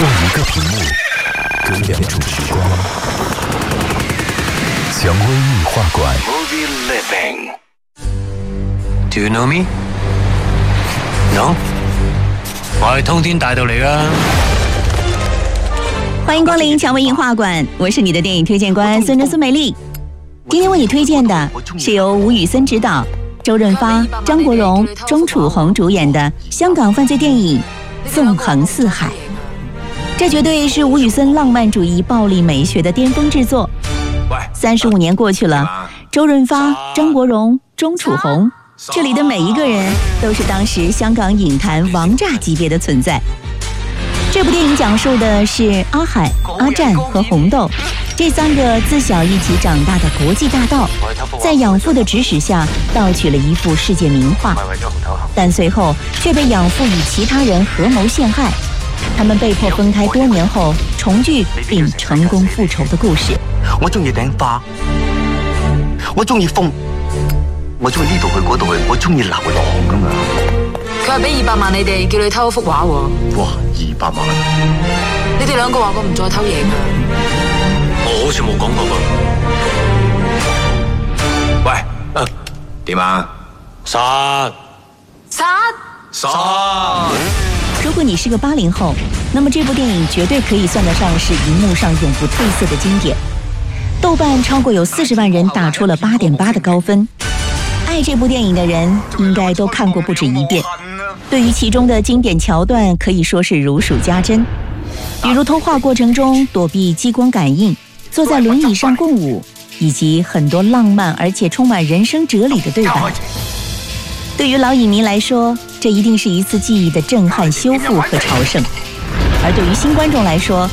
过一个屏幕，隔两种时光。蔷薇艺画馆。 Do you know me? No? 我係通天大道嚟㗎。 欢迎光临蔷薇映画馆，我是你的电影推荐官孙美丽。今天为你推荐的是由吴宇森执导、周润发、张国荣、钟楚红主演的香港犯罪电影《纵横四海》。这绝对是吴宇森浪漫主义暴力美学的巅峰之作。35年过去了，周润发、张国荣、钟楚红，这里的每一个人都是当时香港影坛王炸级别的存在。这部电影讲述的是阿海、阿战和红豆这3个自小一起长大的国际大盗，在养父的指使下盗取了一幅世界名画，但随后却被养父与其他人合谋陷害，他们被迫分开多年后重聚并成功复仇的故事。 我中意頂花，我中意風，我中意呢度去嗰度去，我中意流浪噶嘛。 佢係俾200萬你哋，叫你偷幅畫喎。 哇，200萬！ 你哋2個話過唔再偷嘢㗎。 我好似冇講過噃。喂，點啊？殺！ 如果你是个80后，那么这部电影绝对可以算得上是荧幕上永不褪色的经典。豆瓣超过有40万人打出了8.8的高分。爱这部电影的人应该都看过不止一遍，对于其中的经典桥段可以说是如数家珍，比如通话过程中躲避激光感应、坐在轮椅上共舞，以及很多浪漫而且充满人生哲理的对白。对于老影迷来说，这一定是一次记忆的震撼修复和朝圣，而对于新观众来说，